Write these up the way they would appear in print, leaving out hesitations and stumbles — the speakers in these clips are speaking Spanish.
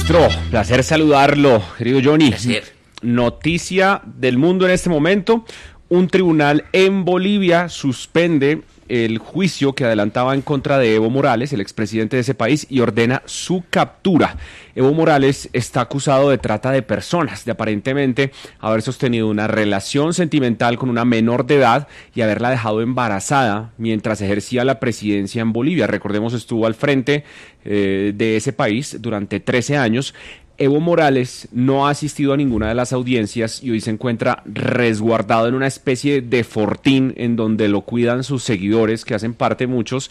Ministro, placer saludarlo, querido Johnny. Placer. Noticia del mundo en este momento: un tribunal en Bolivia suspende el juicio que adelantaba en contra de Evo Morales, el expresidente de ese país, y ordena su captura. Evo Morales está acusado de trata de personas, de aparentemente haber sostenido una relación sentimental con una menor de edad y haberla dejado embarazada mientras ejercía la presidencia en Bolivia. Recordemos, estuvo al frente de ese país durante 13 años. Evo Morales no ha asistido a ninguna de las audiencias y hoy se encuentra resguardado en una especie de fortín en donde lo cuidan sus seguidores, que hacen parte muchos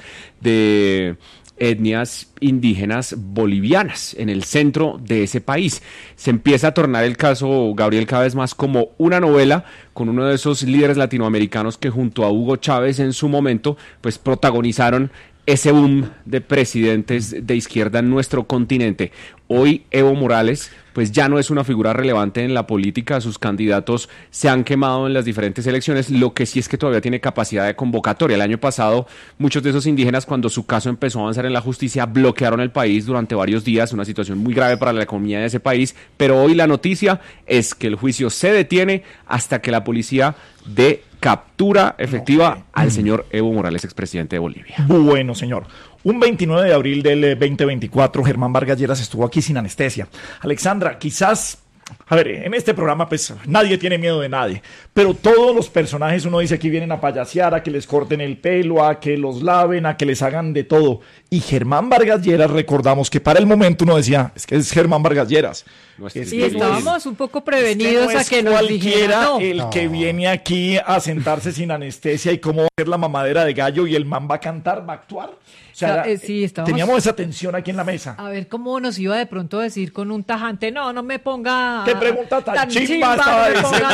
de etnias indígenas bolivianas en el centro de ese país. Se empieza a tornar el caso, Gabriel, cada vez más como una novela, con uno de esos líderes latinoamericanos que junto a Hugo Chávez en su momento pues protagonizaron ese boom de presidentes de izquierda en nuestro continente. Hoy Evo Morales pues ya no es una figura relevante en la política, sus candidatos se han quemado en las diferentes elecciones, lo que sí es que todavía tiene capacidad de convocatoria. El año pasado muchos de esos indígenas, cuando su caso empezó a avanzar en la justicia, bloquearon el país durante varios días, una situación muy grave para la economía de ese país, pero hoy la noticia es que el juicio se detiene hasta que la policía dé captura efectiva al señor Evo Morales, expresidente de Bolivia. Bueno, señor. Un 29 de abril del 2024, Germán Vargas Lleras estuvo aquí sin anestesia. Alexandra, quizás, a ver, en este programa pues nadie tiene miedo de nadie, pero todos los personajes uno dice que vienen a payasear, a que les corten el pelo, a que los laven, a que les hagan de todo. Y Germán Vargas Lleras, recordamos que para el momento uno decía, es que es Germán Vargas Lleras. Sí, estábamos un poco prevenidos a que nos dijera no. El que viene aquí a sentarse sin anestesia y cómo va a ser la mamadera de gallo y el man va a cantar, va a actuar. O sea, sí, teníamos esa tensión aquí en la mesa. A ver cómo nos iba de pronto a decir con un tajante, no me ponga... ¿Qué pregunta tan chimba estaba diciendo?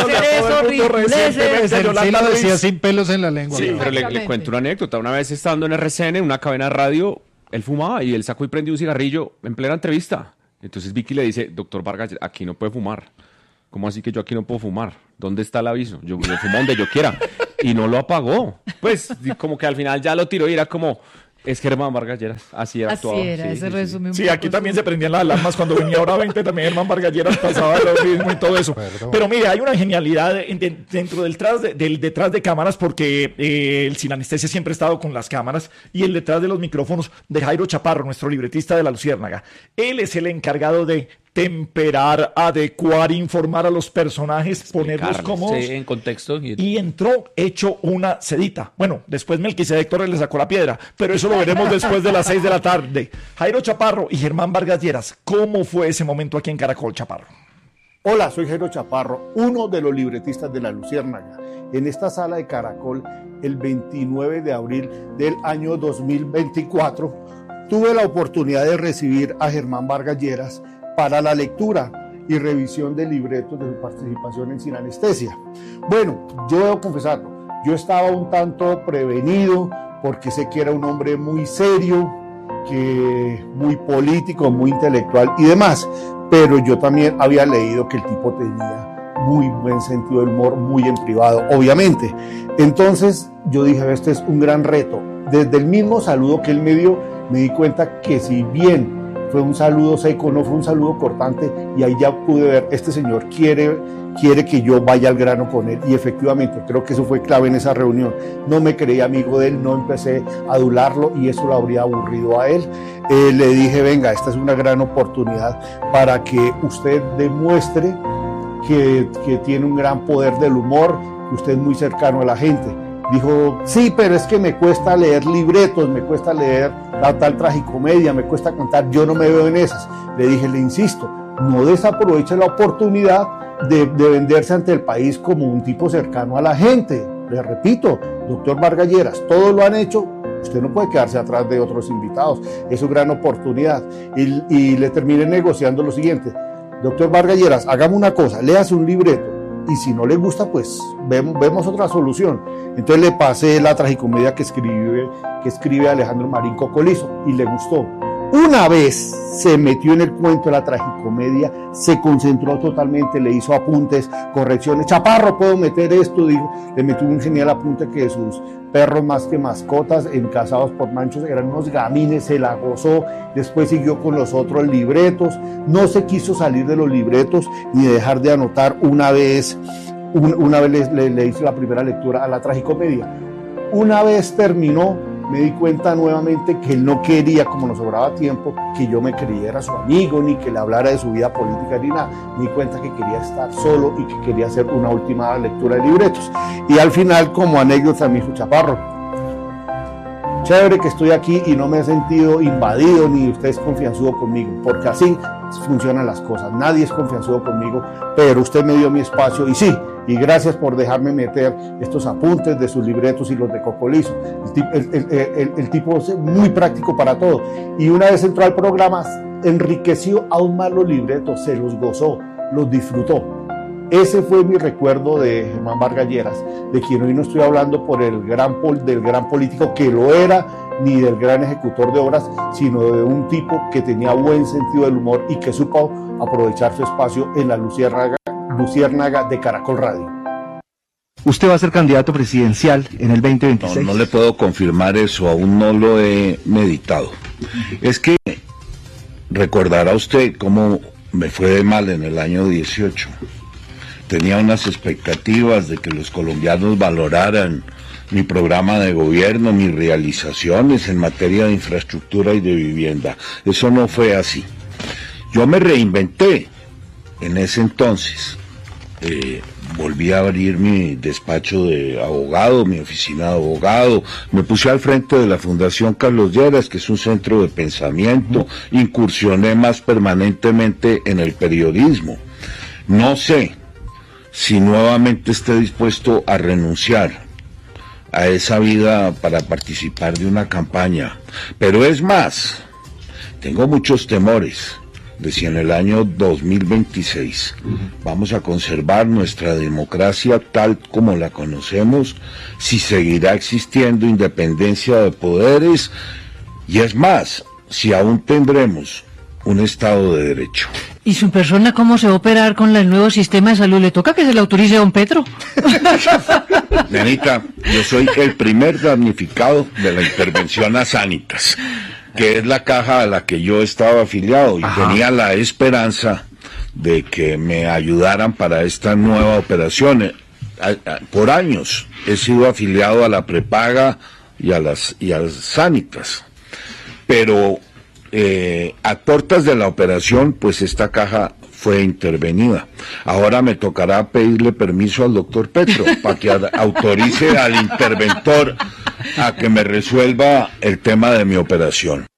Sí lo decía sin pelos en la lengua. Sí, pero le cuento una anécdota. Una vez estando en RCN, una cadena de radio, él fumaba y él sacó y prendió un cigarrillo en plena entrevista. Entonces Vicky le dice, doctor Vargas, aquí no puede fumar. ¿Cómo así que yo aquí no puedo fumar? ¿Dónde está el aviso? Yo fumo donde yo quiera. Y no lo apagó. Pues como que al final ya lo tiró y era como... Es Germán Vargas Lleras, así era actuado. Así era, ese resume un Sí, poco aquí también se prendían las alarmas cuando venía hora 20, también Germán Vargas Lleras pasaba lo mismo y todo eso. Pero mire, hay una genialidad dentro del detrás de cámaras, porque el sin anestesia siempre ha estado con las cámaras, y el detrás de los micrófonos de Jairo Chaparro, nuestro libretista de La Luciérnaga. Él es el encargado de temperar, adecuar, informar a los personajes, ponerlos cómodos. Sí, en contexto. Y entró hecho una sedita. Bueno, después Melquisedec Torres le sacó la piedra, pero eso lo veremos después de las 6 de la tarde. Jairo Chaparro y Germán Vargas Lleras, ¿cómo fue ese momento aquí en Caracol, Chaparro? Hola, soy Jairo Chaparro, uno de los libretistas de La Luciérnaga. En esta sala de Caracol, el 29 de abril del año 2024, tuve la oportunidad de recibir a Germán Vargas Lleras para la lectura y revisión de libretos de su participación en Sin Anestesia. Bueno, yo debo confesarlo, yo estaba un tanto prevenido porque sé que era un hombre muy serio, muy político, muy intelectual y demás, pero yo también había leído que el tipo tenía muy buen sentido del humor, muy en privado, obviamente. Entonces yo dije, este es un gran reto. Desde el mismo saludo que él me dio, me di cuenta que si bien fue un saludo seco, no fue un saludo cortante, y ahí ya pude ver, este señor quiere que yo vaya al grano con él, y efectivamente creo que eso fue clave en esa reunión. No me creí amigo de él, no empecé a adularlo y eso lo habría aburrido a él. Le dije, venga, esta es una gran oportunidad para que usted demuestre que tiene un gran poder del humor, que usted es muy cercano a la gente. Dijo, sí, pero es que me cuesta leer libretos, me cuesta leer la tal tragicomedia, me cuesta cantar, yo no me veo en esas. Le dije, le insisto, no desaproveche la oportunidad de venderse ante el país como un tipo cercano a la gente. Le repito, doctor Vargas Lleras, todos lo han hecho, usted no puede quedarse atrás de otros invitados, es una gran oportunidad. Y le terminé negociando lo siguiente, doctor Vargas Lleras, hagamos una cosa, léase un libreto, y si no le gusta, pues vemos otra solución. Entonces le pasé la tragicomedia que escribe Alejandro Marín Cocolizo y le gustó. Una vez se metió en el cuento de la tragicomedia, se concentró totalmente, le hizo apuntes, correcciones. Chaparro, puedo meter esto, dijo, le metió un genial apunte que sus perros más que mascotas, encasados por manchos, eran unos gamines, se la gozó, después siguió con los otros libretos, no se quiso salir de los libretos ni dejar de anotar. Una vez le hice la primera lectura a la tragicomedia. Una vez terminó, me di cuenta nuevamente que él no quería, como nos sobraba tiempo, que yo me creyera su amigo, ni que le hablara de su vida política, ni nada. Me di cuenta que quería estar solo y que quería hacer una última lectura de libretos. Y al final, como anécdota, me dijo: Chaparro, chévere que estoy aquí y no me he sentido invadido, ni usted es confianzudo conmigo, porque así funcionan las cosas. Nadie es confianzudo conmigo, pero usted me dio mi espacio y sí, y gracias por dejarme meter estos apuntes de sus libretos y los de Cocolizo. El tipo es muy práctico para todo. Y una vez entró al programa, enriqueció aún más los libretos, se los gozó, los disfrutó. Ese fue mi recuerdo de Germán Vargas Lleras, de quien hoy no estoy hablando por del gran político que lo era, ni del gran ejecutor de obras, sino de un tipo que tenía buen sentido del humor y que supo aprovechar su espacio en la Luciérnaga de Caracol Radio. Usted va a ser candidato presidencial en el 2026. No le puedo confirmar eso, aún no lo he meditado. Es que recordará usted cómo me fue de mal en el año 18. Tenía unas expectativas de que los colombianos valoraran mi programa de gobierno, mis realizaciones en materia de infraestructura y de vivienda. Eso no fue así. Yo me reinventé en ese entonces. Volví a abrir mi despacho de abogado, mi oficina de abogado, me puse al frente de la Fundación Carlos Lleras, que es un centro de pensamiento, incursioné más permanentemente en el periodismo. No sé si nuevamente esté dispuesto a renunciar a esa vida para participar de una campaña, pero es más, tengo muchos temores de si en el año 2026 vamos a conservar nuestra democracia tal como la conocemos, si seguirá existiendo independencia de poderes, y es más, si aún tendremos un Estado de Derecho. ¿Y su persona cómo se va a operar con el nuevo sistema de salud? ¿Le toca que se le autorice a don Petro? Nenita, yo soy el primer damnificado de la intervención a Sanitas, que es la caja a la que yo estaba afiliado y tenía la esperanza de que me ayudaran para esta nueva operación. Por años he sido afiliado a la prepaga y a las Sanitas, pero a puertas de la operación, pues esta caja fue intervenida. Ahora me tocará pedirle permiso al doctor Petro para que autorice al interventor a que me resuelva el tema de mi operación.